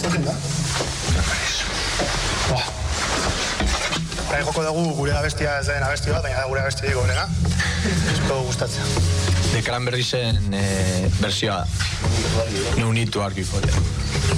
Zekin da? Joko dugu gure abestia ez den abesti bat, baina da gure abesti dugu gorena. Espero gustatzea. De Cranberriesen versioa. No need to argue for it.